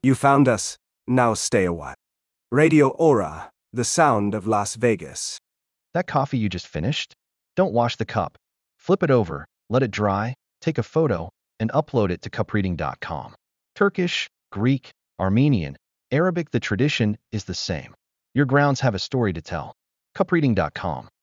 You found us. Now stay a while. Radio Aura, the sound of Las Vegas. That coffee you just finished? Don't wash the cup. Flip it over, let it dry, take a photo, and upload it to cupreading.com. Turkish, Greek, Armenian, Arabic, the tradition is the same. Your grounds have a story to tell. Cupreading.com.